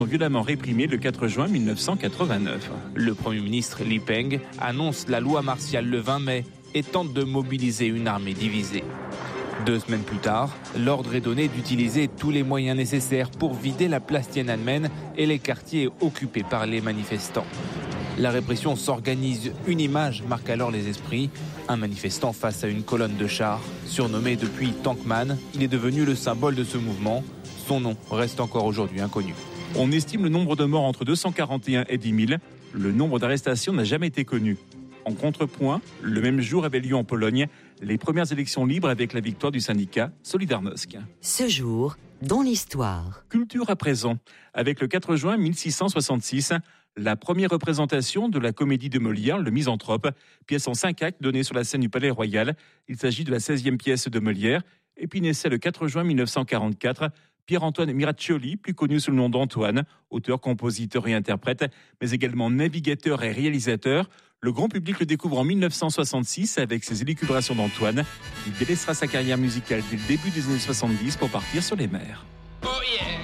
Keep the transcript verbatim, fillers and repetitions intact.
violemment réprimés le quatre juin mille neuf cent quatre-vingt-neuf. Le Premier ministre Li Peng annonce la loi martiale le vingt mai et tente de mobiliser une armée divisée. Deux semaines plus tard, l'ordre est donné d'utiliser tous les moyens nécessaires pour vider la place Tiananmen et les quartiers occupés par les manifestants. La répression s'organise, une image marque alors les esprits. Un manifestant face à une colonne de chars. Surnommé depuis Tankman, il est devenu le symbole de ce mouvement. Son nom reste encore aujourd'hui inconnu. On estime le nombre de morts entre deux cent quarante et un et dix mille. Le nombre d'arrestations n'a jamais été connu. En contrepoint, le même jour avait lieu en Pologne les premières élections libres avec la victoire du syndicat Solidarność. Ce jour, dans l'histoire. Culture à présent, avec le quatre juin mille six cent soixante-six, la première représentation de la comédie de Molière, Le Misanthrope, pièce en cinq actes donnée sur la scène du Palais Royal. Il s'agit de la seizième pièce de Molière. Et puis naissait le quatre juin mille neuf cent quarante-quatre, Pier-Antoine Miraccioli, plus connu sous le nom d'Antoine, auteur, compositeur et interprète, mais également navigateur et réalisateur. Le grand public le découvre en mille neuf cent soixante-six avec ses élucubrations d'Antoine. Il délaissera sa carrière musicale dès le début des années soixante-dix pour partir sur les mers.